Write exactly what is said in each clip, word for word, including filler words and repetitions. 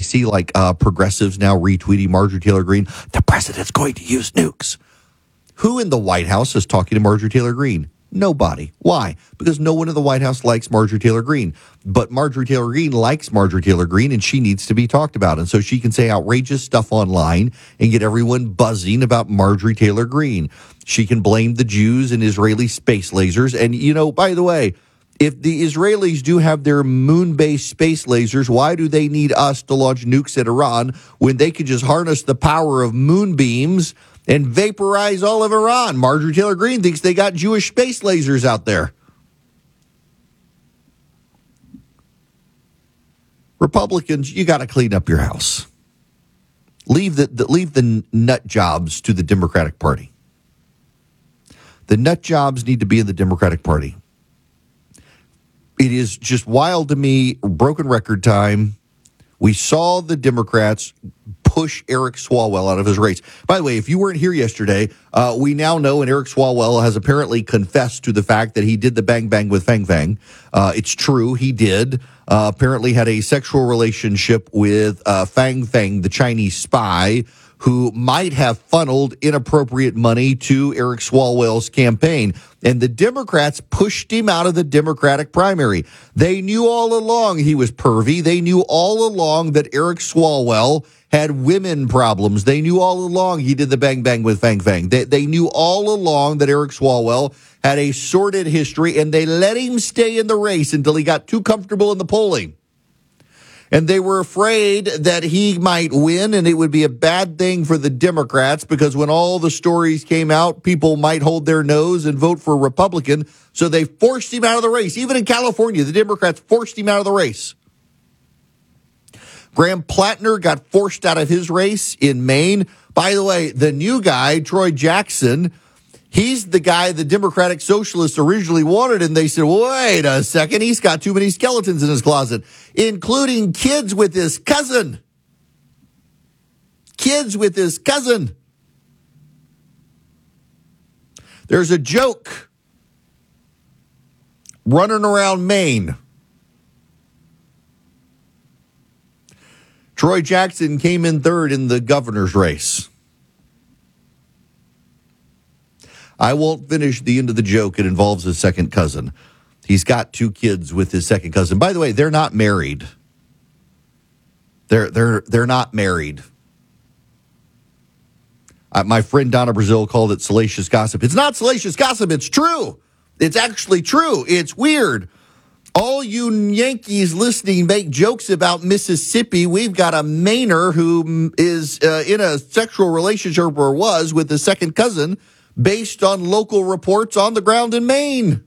see like uh, progressives now retweeting Marjorie Taylor Greene. The president's going to use nukes. Who in the White House is talking to Marjorie Taylor Greene? Nobody. Why? Because no one in the White House likes Marjorie Taylor Greene. But Marjorie Taylor Greene likes Marjorie Taylor Greene, and she needs to be talked about. And so she can say outrageous stuff online and get everyone buzzing about Marjorie Taylor Greene. She can blame the Jews and Israeli space lasers. And, you know, by the way, if the Israelis do have their moon-based space lasers, why do they need us to launch nukes at Iran when they could just harness the power of moonbeams and vaporize all of Iran? Marjorie Taylor Greene thinks they got Jewish space lasers out there. Republicans, you got to clean up your house. Leave the, the leave the nut jobs to the Democratic Party. The nut jobs need to be in the Democratic Party. It is just wild to me, broken record time. We saw the Democrats push Eric Swalwell out of his race. By the way, if you weren't here yesterday, uh, we now know, and Eric Swalwell has apparently confessed to the fact that he did the bang bang with Fang Fang. Uh, it's true, he did. Uh, apparently had a sexual relationship with uh, Fang Fang, the Chinese spy, who might have funneled inappropriate money to Eric Swalwell's campaign. And the Democrats pushed him out of the Democratic primary. They knew all along he was pervy. They knew all along that Eric Swalwell had women problems. They knew all along he did the bang bang with Fang Fang. They, they knew all along that Eric Swalwell had a sordid history, and they let him stay in the race until he got too comfortable in the polling. And they were afraid that he might win, and it would be a bad thing for the Democrats because when all the stories came out, people might hold their nose and vote for a Republican. So they forced him out of the race. Even in California, the Democrats forced him out of the race. Graham Plattner got forced out of his race in Maine. By the way, the new guy, Troy Jackson, he's the guy the Democratic Socialists originally wanted, and they said, wait a second, he's got too many skeletons in his closet, including kids with his cousin. Kids with his cousin. There's a joke running around Maine. Troy Jackson came in third in the governor's race. I won't finish the end of the joke. It involves his second cousin. He's got two kids with his second cousin. By the way, they're not married. They're they're they're not married. Uh, my friend Donna Brazil called it salacious gossip. It's not salacious gossip. It's true. It's actually true. It's weird. All you Yankees listening make jokes about Mississippi. We've got a Mainer who is uh, in a sexual relationship or was with his second cousin based on local reports on the ground in Maine.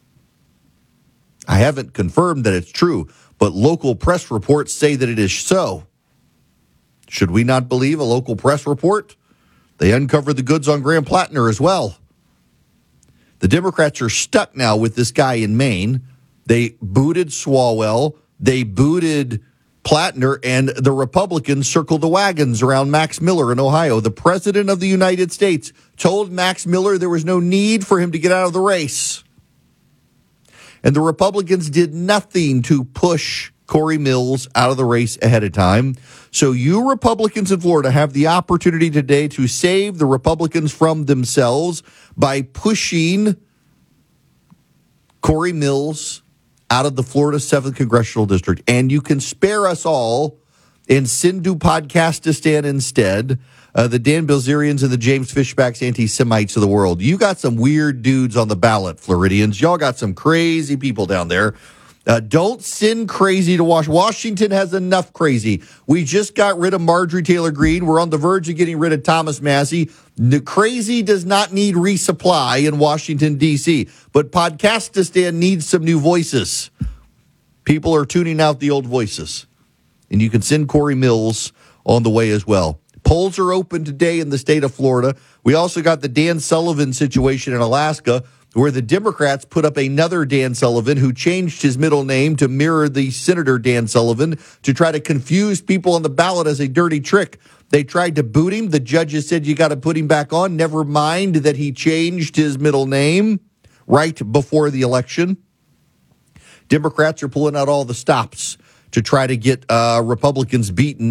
I haven't confirmed that it's true, but local press reports say that it is so. Should we not believe a local press report? They uncovered the goods on Graham Plattner as well. The Democrats are stuck now with this guy in Maine. They booted Swalwell. They booted Plattner, and the Republicans circled the wagons around Max Miller in Ohio. The president of the United States told Max Miller there was no need for him to get out of the race. And the Republicans did nothing to push Corey Mills out of the race ahead of time. So you Republicans in Florida have the opportunity today to save the Republicans from themselves by pushing Corey Mills out of the Florida seventh Congressional District. And you can spare us all and send to Podcastistan instead, uh, the Dan Bilzerians and the James Fishbacks anti-Semites of the world. You got some weird dudes on the ballot, Floridians. Y'all got some crazy people down there. Uh, don't send crazy to Washington. Washington has enough crazy. We just got rid of Marjorie Taylor Greene. We're on the verge of getting rid of Thomas Massie. The crazy does not need resupply in Washington, D C, but Podcastistan needs some new voices. People are tuning out the old voices. And you can send Corey Mills on the way as well. Polls are open today in the state of Florida. We also got the Dan Sullivan situation in Alaska, where the Democrats put up another Dan Sullivan who changed his middle name to mirror the Senator Dan Sullivan to try to confuse people on the ballot as a dirty trick. They tried to boot him. The judges said you got to put him back on. Never mind that he changed his middle name right before the election. Democrats are pulling out all the stops to try to get uh, Republicans beaten